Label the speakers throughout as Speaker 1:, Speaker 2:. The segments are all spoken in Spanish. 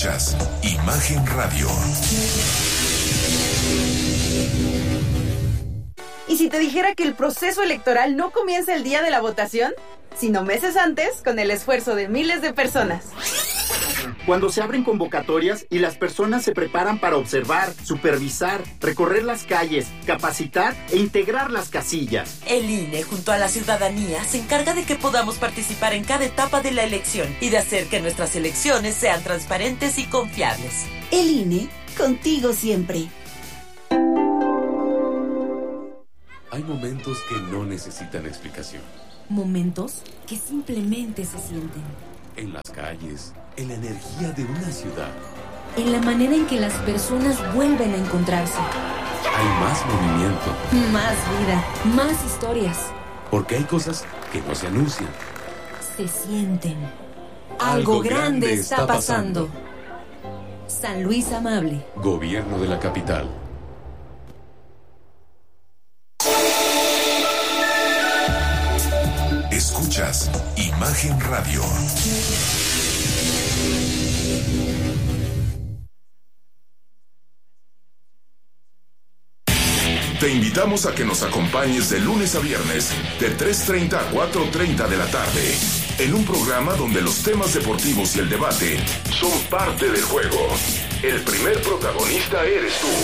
Speaker 1: Escuchas Imagen Radio.
Speaker 2: ¿Y si te dijera que el proceso electoral no comienza el día de la votación, sino meses antes, con el esfuerzo de miles de personas?
Speaker 3: Cuando se abren convocatorias y las personas se preparan para observar, supervisar, recorrer las calles, capacitar e integrar las casillas.
Speaker 4: El INE, junto a la ciudadanía, se encarga de que podamos participar en cada etapa de la elección y de hacer que nuestras elecciones sean transparentes y confiables.
Speaker 5: El INE, contigo siempre.
Speaker 6: Hay momentos que no necesitan explicación.
Speaker 5: Momentos que simplemente se sienten.
Speaker 6: En las calles, en la energía de una ciudad.
Speaker 5: En la manera en que las personas vuelven a encontrarse.
Speaker 6: Hay más movimiento.
Speaker 5: Más vida, más historias.
Speaker 6: Porque hay cosas que no se anuncian.
Speaker 5: Se sienten. Algo grande está pasando. San Luis Amable.
Speaker 6: Gobierno de la capital.
Speaker 1: Escuchas Imagen Radio. Te invitamos a que nos acompañes de lunes a viernes, de 3:30 a 4:30 de la tarde, en un programa donde los temas deportivos y el debate son parte del juego. El primer protagonista eres tú.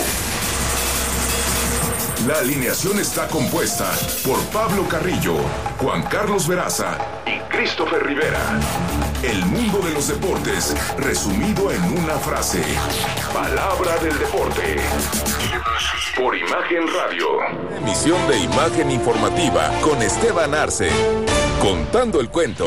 Speaker 1: La alineación está compuesta por Pablo Carrillo, Juan Carlos Veraza y Christopher Rivera. El mundo de los deportes, resumido en una frase. Palabra del deporte. Por Imagen Radio. Emisión de Imagen Informativa con Esteban Arce. Contando el cuento.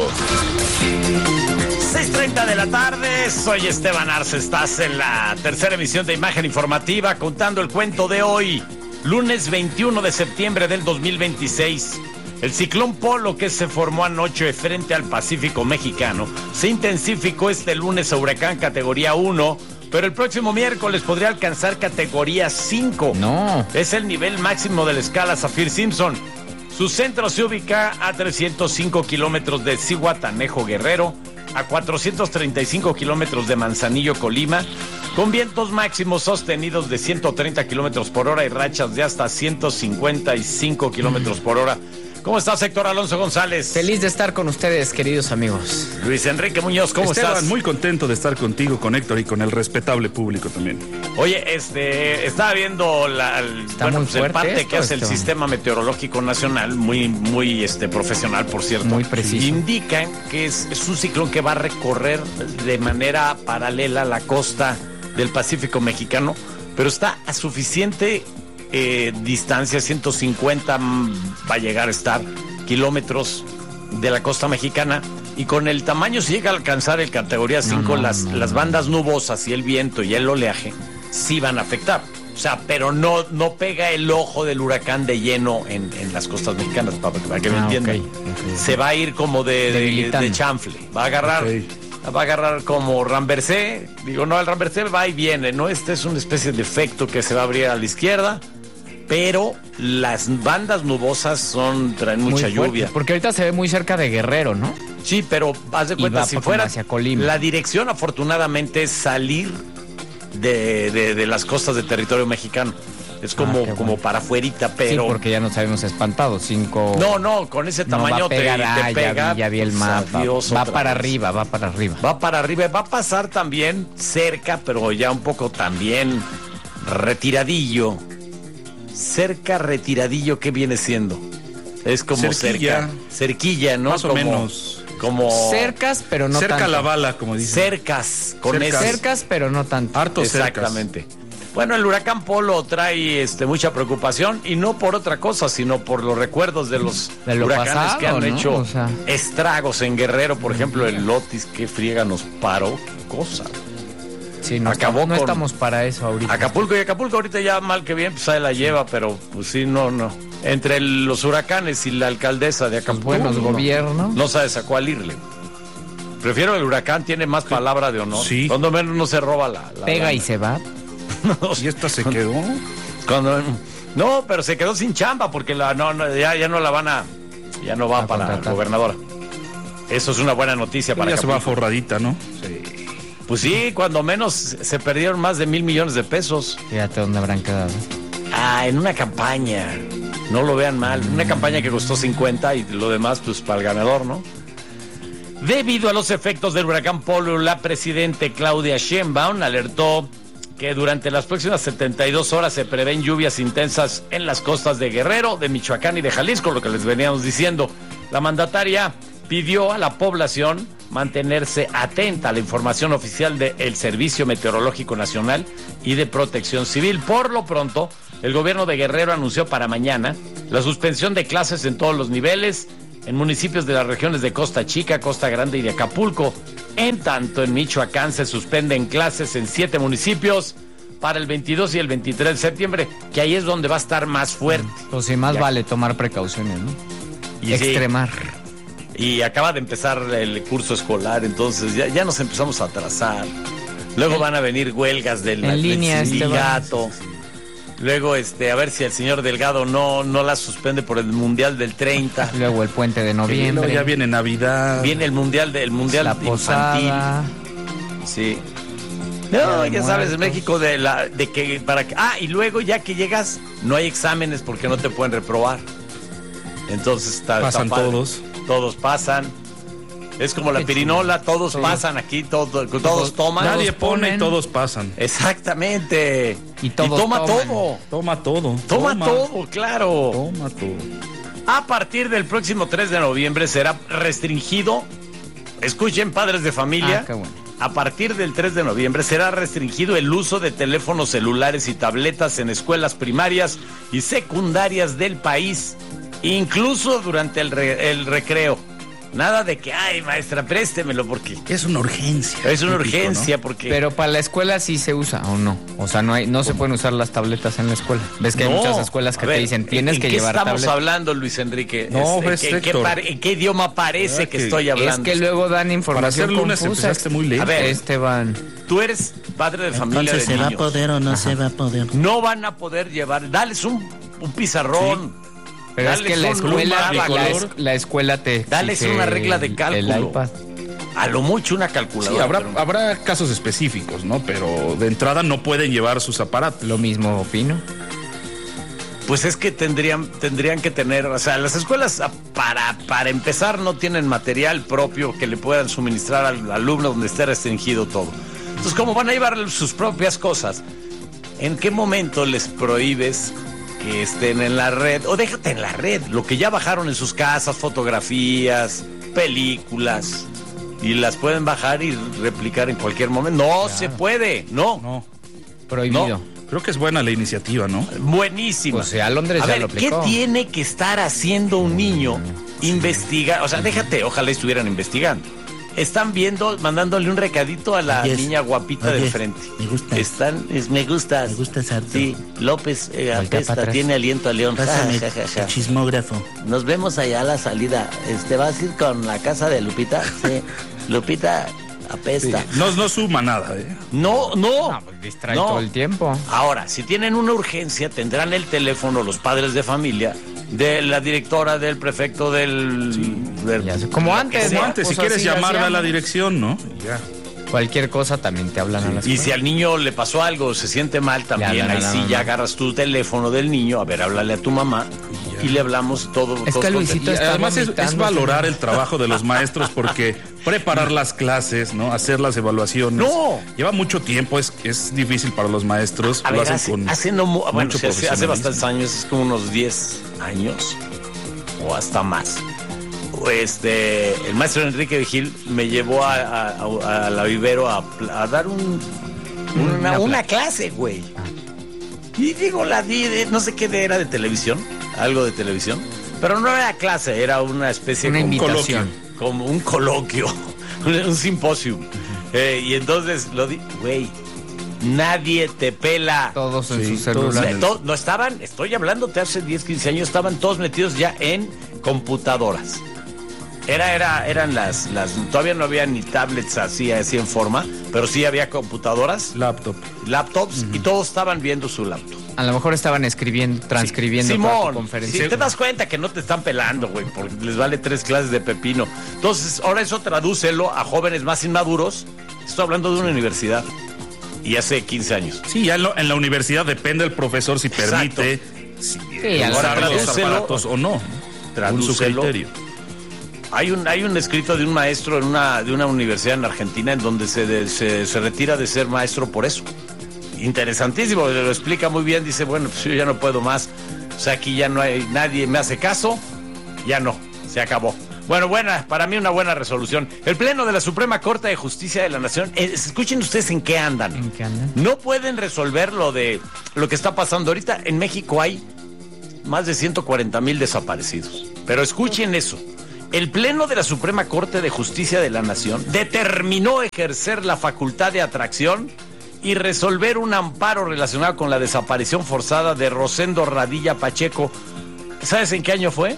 Speaker 7: 6:30 de la tarde, soy Esteban Arce. Estás en la tercera emisión de Imagen Informativa, contando el cuento de hoy, lunes 21 de septiembre del 2026. El ciclón Polo, que se formó anoche frente al Pacífico mexicano, se intensificó este lunes a huracán categoría 1, pero el próximo miércoles podría alcanzar categoría 5.
Speaker 8: No.
Speaker 7: Es el nivel máximo de la escala Saffir-Simpson. Su centro se ubica a 305 kilómetros de Zihuatanejo, Guerrero, a 435 kilómetros de Manzanillo, Colima, con vientos máximos sostenidos de 130 kilómetros por hora y rachas de hasta 155 kilómetros por hora. ¿Cómo estás, Héctor Alonso González?
Speaker 8: Feliz de estar con ustedes, queridos amigos.
Speaker 7: Luis Enrique Muñoz, ¿cómo
Speaker 9: Esteban,
Speaker 7: estás?
Speaker 9: Muy contento de estar contigo, con Héctor y con el respetable público también.
Speaker 7: Oye, estaba viendo el parte que hace el Sistema Meteorológico Nacional, muy profesional, por cierto.
Speaker 8: Muy preciso.
Speaker 7: Indican que es un ciclón que va a recorrer de manera paralela la costa del Pacífico mexicano, pero está a suficiente distancia, 150 va a llegar a estar kilómetros de la costa mexicana, y con el tamaño, si llega a alcanzar el categoría 5, las bandas nubosas y el viento y el oleaje sí van a afectar. O sea, pero no pega el ojo del huracán de lleno en las costas mexicanas, para que me entiendan. Okay. Se va a ir como de chanfle, va a agarrar como Ramversé. Digo, no, el Ramversé va y viene, ¿no? Este es una especie de efecto que se va a abrir a la izquierda, pero las bandas nubosas traen mucha lluvia.
Speaker 8: Porque ahorita se ve muy cerca de Guerrero, ¿no?
Speaker 7: Sí, pero haz de cuenta, si fuera
Speaker 8: hacia Colima.
Speaker 7: La dirección, afortunadamente, es salir de las costas del territorio mexicano. Es como para afuerita, pero...
Speaker 8: Sí, porque ya nos habíamos espantado, 5...
Speaker 7: No, con ese tamaño te pega.
Speaker 8: Ya vi el mapa.
Speaker 7: Adiós,
Speaker 8: va para arriba. Va para arriba.
Speaker 7: Va a pasar también cerca, pero ya un poco también retiradillo. Retiradillo, ¿qué viene siendo? Es como cerquilla, ¿no?
Speaker 9: Más o menos.
Speaker 7: Como...
Speaker 8: Cercas, pero no
Speaker 9: cerca
Speaker 8: tanto.
Speaker 9: La bala, como dicen.
Speaker 7: Cercas,
Speaker 8: Cercas, pero no tanto.
Speaker 9: Harto
Speaker 7: exactamente.
Speaker 9: Cercas.
Speaker 7: Bueno, el huracán Polo trae mucha preocupación, y no por otra cosa, sino por los recuerdos de los huracanes pasado, que han hecho estragos en Guerrero. Por ejemplo, el Otis, que friega nos paró. Qué cosa.
Speaker 8: Sí, no estamos para eso ahorita.
Speaker 7: Acapulco ahorita ya mal que bien, pues ahí la lleva, pero pues sí, no. Entre los huracanes y la alcaldesa de Acapulco,
Speaker 8: buenos gobiernos,
Speaker 7: no sabes a cuál irle. Prefiero el huracán, tiene más palabra de honor.
Speaker 9: Sí.
Speaker 7: Cuando menos no se roba la
Speaker 8: pega
Speaker 7: lana.
Speaker 8: Y se va.
Speaker 9: ¿Y esta se quedó?
Speaker 7: No, pero se quedó sin chamba porque ya no la van a... Ya no va para la gobernadora. Eso es una buena noticia para
Speaker 9: ella
Speaker 7: Acapulco.
Speaker 9: se va forradita, ¿no?
Speaker 7: Sí. Pues sí, cuando menos se perdieron más de 1,000 millones de pesos.
Speaker 8: Fíjate dónde habrán quedado.
Speaker 7: En una campaña. No lo vean mal. Una campaña que costó 50 y lo demás, pues, para el ganador, ¿no? Debido a los efectos del huracán Polo, la presidente Claudia Sheinbaum alertó que durante las próximas 72 horas se prevén lluvias intensas en las costas de Guerrero, de Michoacán y de Jalisco, lo que les veníamos diciendo. La mandataria pidió a la población mantenerse atenta a la información oficial del Servicio Meteorológico Nacional y de Protección Civil. Por lo pronto, el gobierno de Guerrero anunció para mañana la suspensión de clases en todos los niveles en municipios de las regiones de Costa Chica, Costa Grande y de Acapulco. En tanto, en Michoacán se suspenden clases en 7 municipios para el 22 y el 23 de septiembre, que ahí es donde va a estar más fuerte.
Speaker 8: Pues sí, más vale tomar precauciones, ¿no?
Speaker 7: Y
Speaker 8: extremar.
Speaker 7: Sí, y acaba de empezar el curso escolar, entonces ya nos empezamos a atrasar. Luego van a venir huelgas del sindicato. Luego, a ver si el señor Delgado no la suspende por el Mundial del 30.
Speaker 8: Luego el puente de noviembre.
Speaker 9: Luego ya viene Navidad.
Speaker 7: Viene el Mundial
Speaker 8: la
Speaker 7: infantil.
Speaker 8: posada.
Speaker 7: Sí. No, ya sabes, en México y luego ya que llegas, no hay exámenes porque no te pueden reprobar. Entonces
Speaker 9: pasan
Speaker 7: está padre.
Speaker 9: Todos
Speaker 7: pasan. Es como la pirinola, todos pasan aquí, todos toman.
Speaker 9: Nadie pone y todos pasan.
Speaker 7: Exactamente.
Speaker 8: Y toma todo.
Speaker 9: Toma todo,
Speaker 7: claro.
Speaker 9: Toma todo.
Speaker 7: A partir del próximo 3 de noviembre será restringido, escuchen padres de familia,
Speaker 8: qué bueno.
Speaker 7: A partir del 3 de noviembre será restringido el uso de teléfonos celulares y tabletas en escuelas primarias y secundarias del país, incluso durante el recreo. Nada de que, ay, maestra, préstemelo porque...
Speaker 9: Es una urgencia.
Speaker 7: Es una urgencia, ¿no? Porque...
Speaker 8: Pero para la escuela sí se usa, ¿o no? O sea, no se pueden usar las tabletas en la escuela. ¿Ves que hay muchas escuelas que te dicen, tienes que llevar tabletas?
Speaker 7: ¿En qué estamos hablando, Luis Enrique?
Speaker 9: No,
Speaker 7: ¿En qué idioma parece que estoy hablando?
Speaker 8: Es que luego dan información
Speaker 9: Para ser lunes
Speaker 8: confusa.
Speaker 9: Empezaste muy lento.
Speaker 7: A ver,
Speaker 8: Esteban.
Speaker 7: Tú eres padre de familia.
Speaker 10: Entonces,
Speaker 7: de
Speaker 10: ¿se
Speaker 7: niños.
Speaker 10: va a poder o no se va a poder?
Speaker 7: No van a poder llevar... Dales un pizarrón.
Speaker 8: Sí. Pero es que la escuela te...
Speaker 7: Dales una regla de cálculo.
Speaker 8: El iPad.
Speaker 7: A lo mucho una calculadora.
Speaker 9: Sí, habrá casos específicos, ¿no? Pero de entrada no pueden llevar sus aparatos.
Speaker 8: Lo mismo opino.
Speaker 7: Pues es que tendrían que tener... O sea, las escuelas para empezar no tienen material propio que le puedan suministrar al alumno donde esté restringido todo. Entonces, ¿cómo van a llevar sus propias cosas? ¿En qué momento les prohíbes que estén en la red? O déjate en la red, lo que ya bajaron en sus casas, fotografías, películas, y las pueden bajar y replicar en cualquier momento. No se puede, no.
Speaker 8: Prohibido.
Speaker 7: No.
Speaker 9: Creo que es buena la iniciativa, ¿no?
Speaker 7: Buenísima.
Speaker 8: O sea, Londres ya lo aplicó.
Speaker 7: ¿Qué tiene que estar haciendo un niño? Investigar, o sea, déjate, ojalá estuvieran investigando. Están viendo, mandándole un recadito a la niña guapita del frente.
Speaker 10: Me gusta.
Speaker 7: Me gustas.
Speaker 10: Me gustas harto.
Speaker 7: Sí, López apesta, tiene aliento a león.
Speaker 10: Pásame el chismógrafo.
Speaker 7: Nos vemos allá a la salida. ¿Vas a ir con la casa de Lupita? Sí. Lupita apesta.
Speaker 9: Sí. No suma nada, ¿eh?
Speaker 7: No.
Speaker 8: Pues distrae todo el tiempo.
Speaker 7: Ahora, si tienen una urgencia, tendrán el teléfono los padres de familia de la directora, del prefecto,
Speaker 8: como antes,
Speaker 9: pues si quieres llamarle a la dirección, ¿no? Ya.
Speaker 8: Cualquier cosa también te hablan a la escuela.
Speaker 7: Y si al niño le pasó algo, se siente mal también, ya agarras tu teléfono del niño, a ver, háblale a tu mamá y le hablamos todo.
Speaker 8: Es que Luisito está
Speaker 9: además es valorar el trabajo de los maestros porque preparar las clases, ¿no? Hacer las evaluaciones.
Speaker 7: No.
Speaker 9: Lleva mucho tiempo, es difícil para los maestros.
Speaker 7: Lo hacen hace bastantes años, es como unos 10 años o hasta más. El maestro Enrique Vigil me llevó a la Vivero a dar una clase, güey. Y digo, no sé qué era de televisión, algo de televisión, pero no era clase, era una especie
Speaker 8: de
Speaker 7: invitación, como un coloquio, un simposio. Y entonces güey, nadie te pela.
Speaker 8: Todos en sus celulares.
Speaker 7: No estaban, estoy hablándote hace 10, 15 años, estaban todos metidos ya en computadoras. Eran las todavía no había ni tablets así en forma, pero sí había computadoras, laptops, y todos estaban viendo su laptop.
Speaker 8: A lo mejor estaban transcribiendo toda tu conferencia.
Speaker 7: Si te das cuenta que no te están pelando, güey, porque les vale 3 clases de pepino. Entonces, ahora eso tradúcelo a jóvenes más inmaduros Estoy hablando de una universidad. Y hace 15 años.
Speaker 9: Sí, ya en la universidad depende el profesor si permite usar los aparatos o no. Según su criterio.
Speaker 7: Hay un escrito de un maestro de una universidad en Argentina en donde se retira de ser maestro por eso. Interesantísimo, lo explica muy bien. Dice, bueno, pues yo ya no puedo más. O sea, aquí ya no hay nadie me hace caso. Ya no, se acabó. Bueno, para mí una buena resolución. El Pleno de la Suprema Corte de Justicia de la Nación, escuchen ustedes en qué andan.
Speaker 8: ¿En qué andan?
Speaker 7: No pueden resolver lo que está pasando. Ahorita en México hay más de 140,000 desaparecidos. Pero escuchen eso. El Pleno de la Suprema Corte de Justicia de la Nación determinó ejercer la facultad de atracción y resolver un amparo relacionado con la desaparición forzada de Rosendo Radilla Pacheco. ¿Sabes en qué año fue?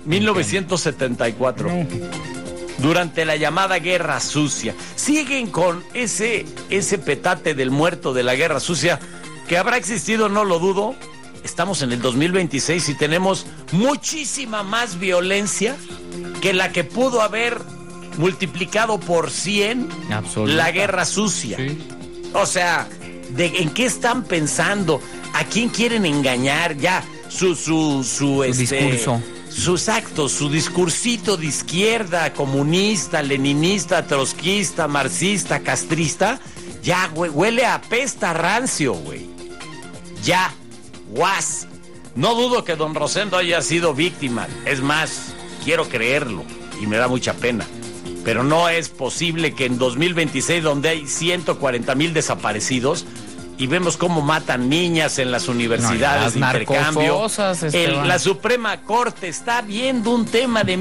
Speaker 7: 1974. Durante la llamada Guerra Sucia. Siguen con ese petate del muerto de la Guerra Sucia, que habrá existido, no lo dudo. Estamos en el 2026 y tenemos muchísima más violencia que la que pudo haber multiplicado por 100 la Guerra Sucia. Sí. O sea, ¿en qué están pensando? ¿A quién quieren engañar? Ya, su
Speaker 8: discurso.
Speaker 7: Sus actos, su discursito de izquierda, comunista, leninista, trotskista, marxista, castrista, ya, güey, huele a pesta rancio, güey. Ya, guas. No dudo que don Rosendo haya sido víctima. Es más, quiero creerlo y me da mucha pena. Pero no es posible que en 2026, donde hay 140,000 desaparecidos, y vemos cómo matan niñas en las universidades de intercambio. La Suprema Corte está viendo un tema de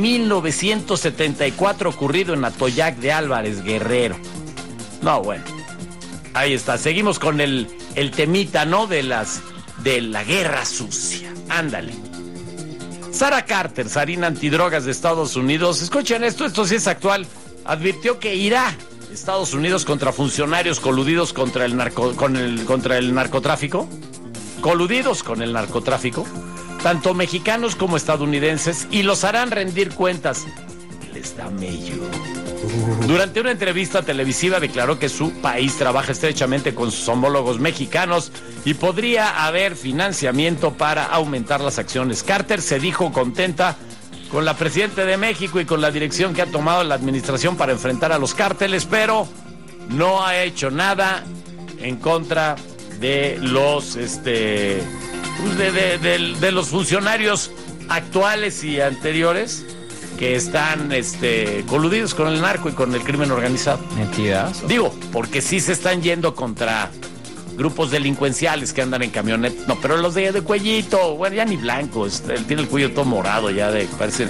Speaker 7: 1974 ocurrido en Atoyac de Álvarez Guerrero. No, bueno. Ahí está. Seguimos con el temita, ¿no? De la Guerra Sucia. Ándale. Sarah Carter, Sarina antidrogas de Estados Unidos. Escuchen esto sí es actual. Advirtió que irá Estados Unidos contra funcionarios coludidos contra el narcotráfico, coludidos con el narcotráfico, tanto mexicanos como estadounidenses, y los harán rendir cuentas. Les da mello. Durante una entrevista televisiva declaró que su país trabaja estrechamente con sus homólogos mexicanos y podría haber financiamiento para aumentar las acciones. Carter se dijo contenta con la presidenta de México y con la dirección que ha tomado la administración para enfrentar a los cárteles, pero no ha hecho nada en contra de los de los funcionarios actuales y anteriores que están coludidos con el narco y con el crimen organizado.
Speaker 8: ¿Mentiras?
Speaker 7: Digo, porque sí se están yendo contra grupos delincuenciales que andan en camionetas. No, pero los de cuellito, bueno, ya ni blanco, tiene el cuello todo morado ya, parecen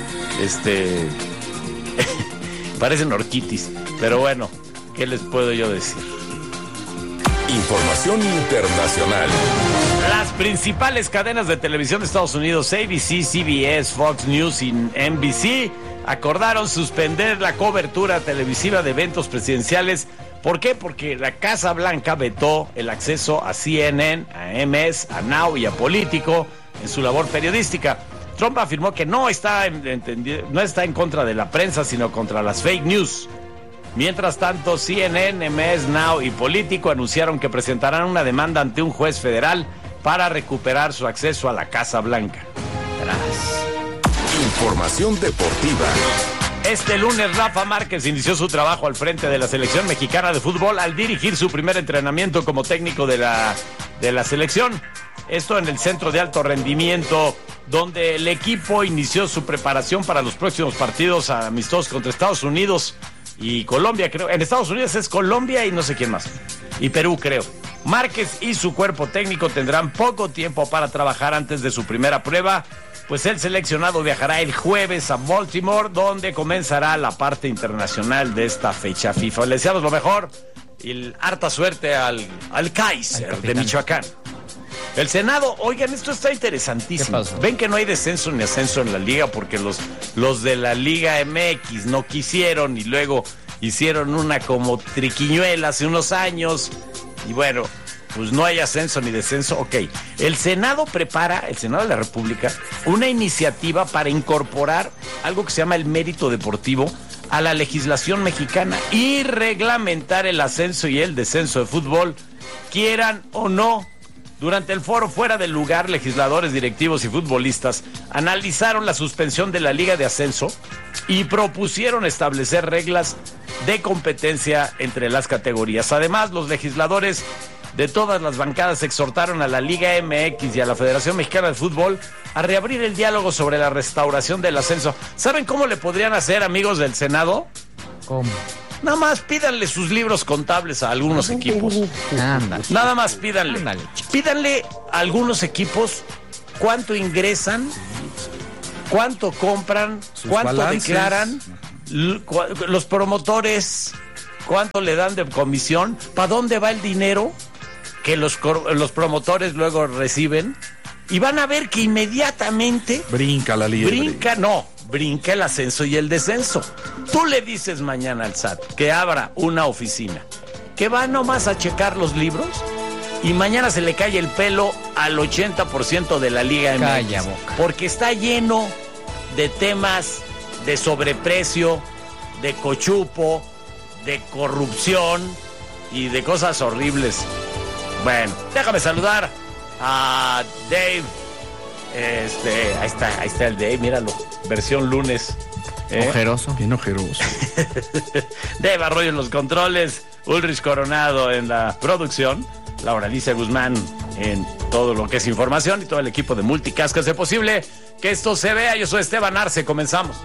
Speaker 7: parecen orquitis. Pero bueno, ¿qué les puedo yo decir?
Speaker 1: Información internacional.
Speaker 7: Las principales cadenas de televisión de Estados Unidos, ABC, CBS, Fox News y NBC, acordaron suspender la cobertura televisiva de eventos presidenciales. ¿Por qué? Porque la Casa Blanca vetó el acceso a CNN, a MS, a Now y a Político en su labor periodística. Trump afirmó que no está en contra de la prensa, sino contra las fake news. Mientras tanto, CNN, MS, Now y Político anunciaron que presentarán una demanda ante un juez federal para recuperar su acceso a la Casa Blanca.
Speaker 1: Información deportiva.
Speaker 7: Este lunes, Rafa Márquez inició su trabajo al frente de la selección mexicana de fútbol al dirigir su primer entrenamiento como técnico de la selección. Esto en el centro de alto rendimiento, donde el equipo inició su preparación para los próximos partidos amistosos contra Estados Unidos y Colombia, creo. En Estados Unidos es Colombia y no sé quién más. Y Perú, creo. Márquez y su cuerpo técnico tendrán poco tiempo para trabajar antes de su primera prueba, pues el seleccionado viajará el jueves a Baltimore, donde comenzará la parte internacional de esta fecha FIFA. Le deseamos lo mejor y harta suerte al Kaiser de Michoacán. El Senado, oigan, esto está interesantísimo. Ven que no hay descenso ni ascenso en la liga porque los de la Liga MX no quisieron y luego hicieron una como triquiñuela hace unos años y bueno, pues no hay ascenso ni descenso. Ok, el Senado de la República, una iniciativa para incorporar algo que se llama el mérito deportivo a la legislación mexicana y reglamentar el ascenso y el descenso de fútbol, quieran o no. Durante el foro Fuera del Lugar, legisladores, directivos y futbolistas analizaron la suspensión de la Liga de Ascenso y propusieron establecer reglas de competencia entre las categorías. Además, los legisladores de todas las bancadas exhortaron a la Liga MX y a la Federación Mexicana de Fútbol a reabrir el diálogo sobre la restauración del ascenso. ¿Saben cómo le podrían hacer, amigos del Senado?
Speaker 8: ¿Cómo?
Speaker 7: Nada más pídanle sus libros contables a algunos equipos. Nada más pídanle. Pídanle a algunos equipos cuánto ingresan, cuánto compran, cuánto balances declaran, los promotores, cuánto le dan de comisión, para dónde va el dinero que los promotores luego reciben. Y van a ver que inmediatamente
Speaker 9: brinca la liga.
Speaker 7: Brinca el ascenso y el descenso. Tú le dices mañana al SAT que abra una oficina, que va nomás a checar los libros, y mañana se le cae el pelo al 80% de la Liga MX.
Speaker 8: Calla boca.
Speaker 7: Porque está lleno de temas de sobreprecio, de cochupo, de corrupción y de cosas horribles. Bueno, déjame saludar a Dave. Ahí está el Dave, míralo. Versión lunes.
Speaker 8: Ojeroso.
Speaker 9: Bien ojeroso.
Speaker 7: Dave Arroyo en los controles, Ulrich Coronado en la producción, Laura Alicia Guzmán en todo lo que es información y todo el equipo de Multicast que hace posible que esto se vea. Yo soy Esteban Arce, comenzamos.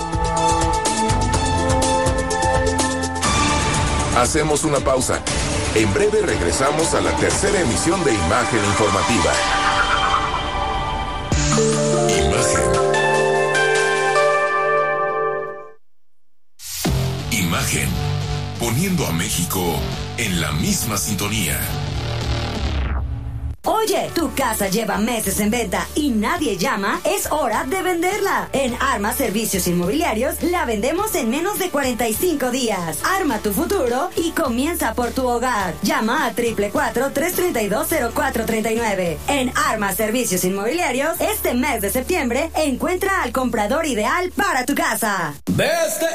Speaker 1: Hacemos una pausa. En breve regresamos a la tercera emisión de Imagen Informativa. Imagen, poniendo a México en la misma sintonía.
Speaker 11: Oye, tu casa lleva meses en venta y nadie llama, es hora de venderla. En Arma Servicios Inmobiliarios la vendemos en menos de 45 días. Arma tu futuro y comienza por tu hogar. Llama a 444-332-0439. En Arma Servicios Inmobiliarios, este mes de septiembre, encuentra al comprador ideal para tu casa.